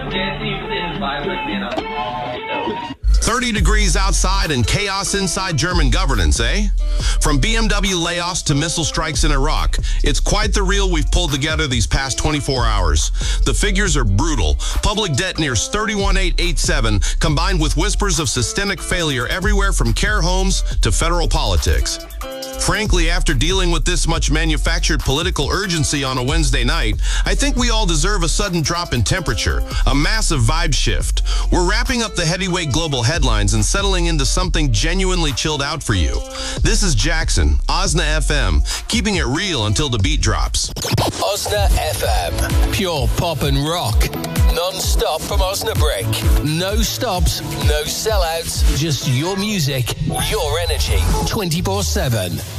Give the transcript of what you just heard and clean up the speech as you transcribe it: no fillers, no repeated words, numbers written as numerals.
Yeah, 30 degrees outside and chaos inside German governance, eh? From BMW layoffs to missile strikes in Iraq, it's quite the reel we've pulled together these past 24 hours. The figures are brutal. Public debt nears 31,887, combined with whispers of systemic failure everywhere from care homes to federal politics. Frankly, after dealing with this much manufactured political urgency on a Wednesday night, I think we all deserve a sudden drop in temperature, a massive vibe shift. We're wrapping up the heavyweight global headlines and settling into something genuinely chilled out for you. This is Jackson, Osna FM, keeping it real until the beat drops. Osna FM, pure pop and rock. Non-stop from Osnabrück. No stops, no sellouts, just your music, your energy, 24/7.